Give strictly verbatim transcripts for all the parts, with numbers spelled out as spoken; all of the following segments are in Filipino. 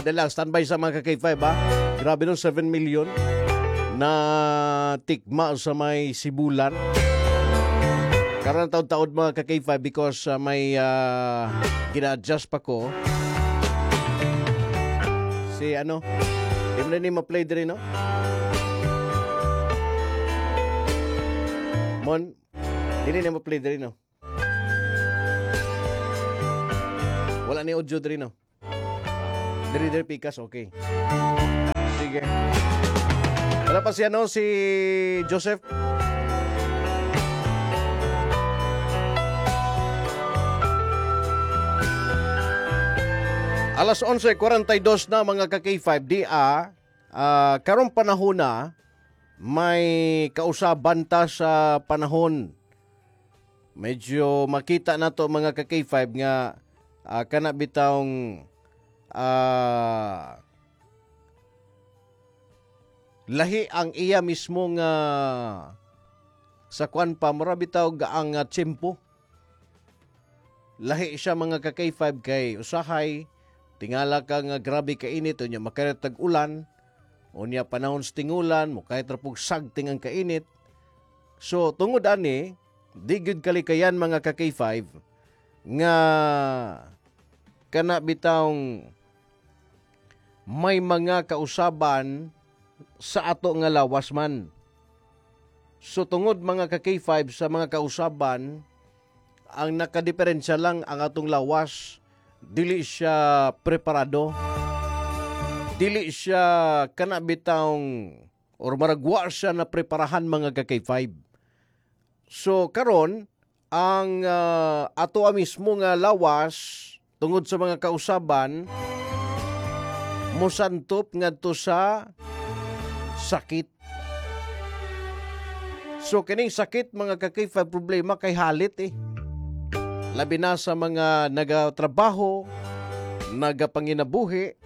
dali lang, standby sa mga ka-K five ha. Grabe nun, seven million na tikma sa may sibulan. Karon taon-taon mga ka-K five because uh, may uh, gina-adjust pa ko. Si ano, di mo na ni ma-play din, no? Mon, di na ma-play din, no? Wala ni audio din, no? Diri diri pikas, okay. Sige. Wala pa si ano, si Joseph. Alas onse kuwarenta y dos na mga ka-K five, di a, uh, karong panahon na, may kausaban ta sa panahon. Medyo makita na to mga ka-K five nga uh, kana bitawng uh, lahi ang iya mismo nga sa kwan pa, mura bitaw gaang uh, tiyempo. Lahi siya mga ka-K five kay usahay, tingala ka nga grabe kainit, unya makaretag ulan, unya panahon sa tingulan, mukay trapog sagting ang kainit. So, tungod ani, di gyud kalikayan mga ka-K five, nga kana bitawng may mga kausaban sa ato nga lawas man. So, tungod mga ka-K five sa mga kausaban, ang nakadiferensya lang ang atong lawas. Dili siya preparado, dili siya kanabitang or maragwa siya na preparahan mga ka-K five. So karon ang uh, ato mismo nga lawas tungod sa mga kausaban mosantop ngadto sa sakit. So kining sakit mga ka-K five problema kay halit eh. Labi na sa mga nagatrabaho, nagapanginabuhi.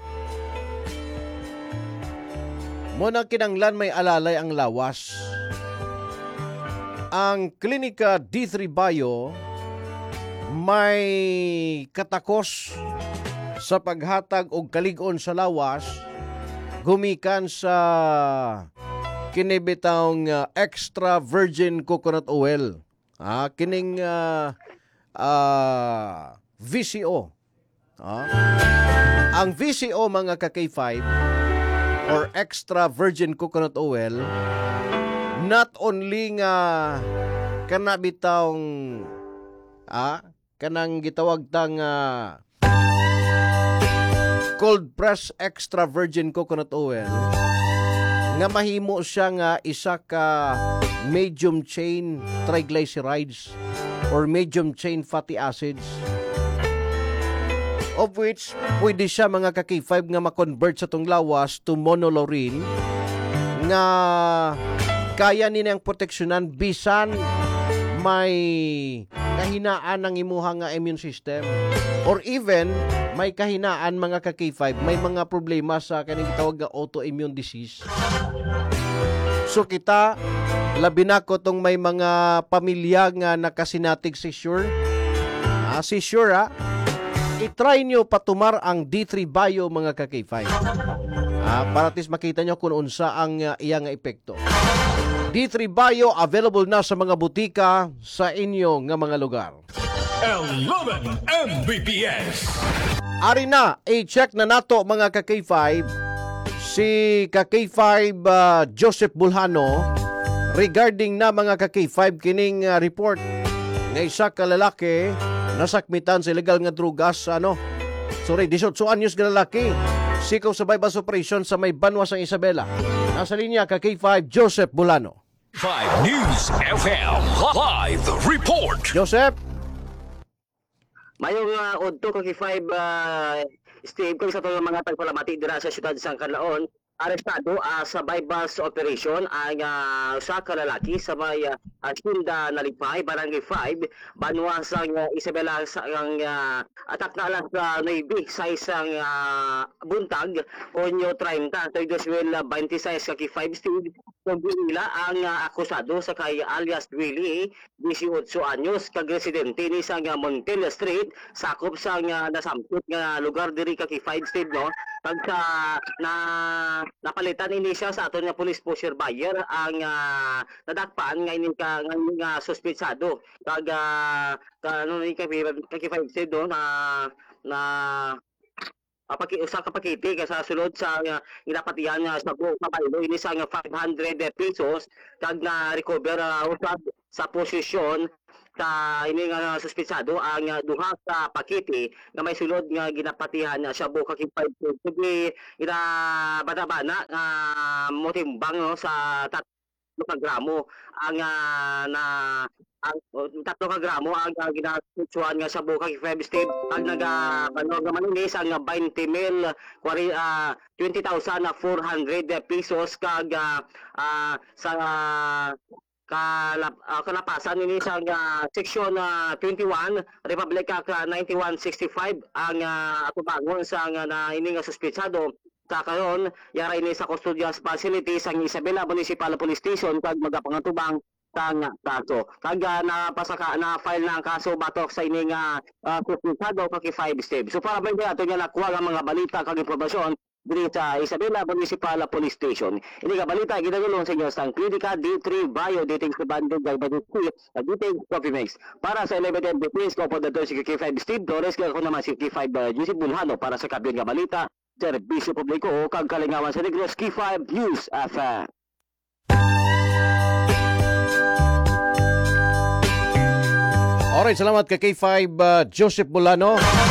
Muna kinanglan may alalay ang lawas. Ang Klinika D three Bio may katakos sa paghatag og kalig-on sa lawas gumikan sa kinibitawng uh, extra virgin coconut oil. Ah, kining uh, Uh, V C O. Uh, ang V C O mga ka-K five or extra virgin coconut oil not only nga kana bitawng ah, kanang gitawag tang uh, cold press extra virgin coconut oil nga mahimo siya nga isa ka medium chain triglycerides or medium chain fatty acids, of which pwede siya mga ka-K five nga ma-convert sa tong lawas to monolaurin nga kaya ni niyang proteksyonan bisan may kahinaan ng imuha nga immune system or even may kahinaan mga ka-K five, may mga problema sa kaning gitawag nga autoimmune disease. So kita, labi na ko tong may mga pamilya nga nakasinatig seizure. Ah, seizure ha. I-try nyo patumar ang D three Bio mga ka-K five. Ah, para tis makita nyo kung unsa ang uh, iyang epekto. D three Bio available na sa mga butika sa inyo nga mga lugar. eleven M B P S. Ari na, i-check na nato mga ka-K five si ka-K five uh, Joseph Bulhano regarding na mga ka-K five kining uh, report nga isa ka lalaki nasakmitan sa illegal nga drugas ano sorry eighteen anyos nga lalaki sikaw sa bypass operation sa may Banwa sang Isabela. Nasa linya ka-K five Joseph Bulhano. five News F M Live Report. Joseph, mayong uh, odto ka K five uh, Steve kung sa to mga tagpalamati dira sa siyudad sang Canlaon, arestado uh, sa bypass operation ang uh, sa kalalaki sa may uh, Sinda Nalipay, Barangay five, Banwa sang uh, Isabela sa ang uh, atak na alas sa uh, Navy sa isang uh, buntag, Onyo thirty, so twenty twenty-six ka K five Steve. nila ang uh, akusado sa kay alias Willie, eighteen anyos, kag residente ni sa nga Montel Street, sakop sa nga nasampit nga lugar diri kay five state no. Kag sa na napalitan ini siya sa aton nga police pusher buyer ang uh, nadakpan nga ini ka nga, nga suspetsado. Kag uh, ka ano ni kay kay five state no na na apaki usa ka pakiti ka sa sulod sa uh, ginapatihan nga sa buong kabaylo ini sa nga five hundred pesos kag na recover uh, usab sa posisyon sa ini nga suspetsado ang uh, duha ka pakiti nga may sulod nga ginapatihan uh, sa buong five pesos kundi ina bana-bana nga uh, motimbang no, sa tatlo ka gramo ang uh, na ang uh, tatlo ka gramo ang uh, ginasutsuan nga sa Bukag Five State pag naga ano gaman ni sa nga twenty mil uh, twenty thousand four hundred pesos kag uh, uh, sa uh, kalap, uh, kalapasan ini sa uh, section uh, twenty-one Republic Act uh, ninety-one sixty-five ang uh, atubangon sa nga na ini nga suspetsado sa karon yara ini sa custodial facility sa Isabela Municipal Police Station kag magapangatubang sa nga kaso. Kag uh, napasaka na file na ang kaso batok sa ini nga uh, suspetsado kag five steps. So para ba ato niya nakuha ang mga balita kag impormasyon diri sa Isabela Municipal Police Station. Ini ka balita ginagulong sa inyo sa Klinika D three Bio Dating sa Bandog Galbanog Street at Dating Coffee Mix. Para sa Elevated Defense ko po dato si K five Steve Torres kaya ako naman si K five uh, Joseph Bunhano para sa kabiyon nga balita serbisyo publiko o kag kalingawan sa Negros K five News F M. Alright, salamat kay K five uh, Joseph Bulano.